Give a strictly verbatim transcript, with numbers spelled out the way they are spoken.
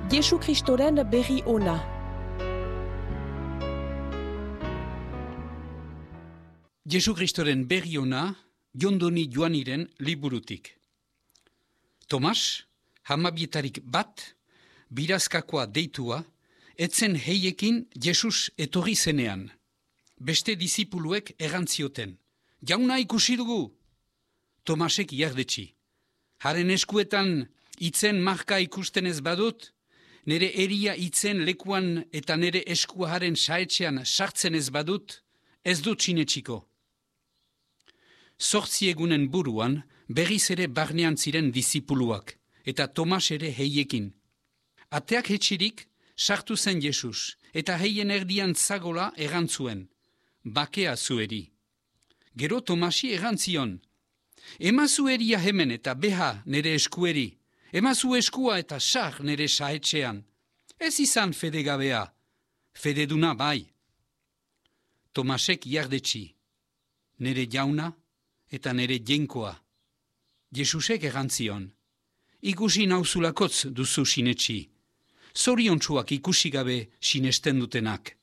Jesu Kristoren berri ona. Jesu Kristoren berri ona, Jondoni Joaniren liburutik. Tomas, hamabietarik bat, birazkakoa deitua, etzen heiekin Jesus etorri zenean. Beste disipuluek erantzioten. Jauna ikusi dugu! Tomasek jardetsi. Haren eskuetan itzen marka ikusten ez badut, nere eria itzen lekuan eta nere eskua haren saetxean sartzen ez badut, ez dut sinetsiko. Zortzi egunen buruan berriz ere barnean ziren disipuluak, eta Tomas ere heiekin. Ateak hetxirik sartu zen Jesus, eta heien erdian zagola erantzuen. Bakea zueri. Gero Tomasi erantzion. Emazu eria hemen eta beha nere eskueri. Emazu eskua eta sar nere saetxean. Ez izan fedegabea. Fededuna bai. Tomasek jardetsi. Nere jauna eta nere jenkoa. Jesusek erantzion. Ikusi nauzulakotz duzu sinetsi. Zoriontsuak ikusi gabe sinesten dutenak.